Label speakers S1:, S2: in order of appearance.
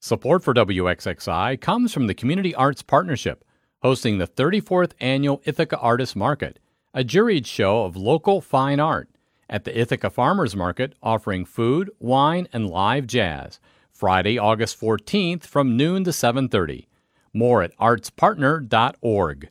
S1: Support for WXXI comes from the Community Arts Partnership, hosting the 34th Annual Ithaca Artists Market, a juried show of local fine art, at the Ithaca Farmers Market offering food, wine, and live jazz, Friday, August 14th from noon to 7:30. More at artspartner.org.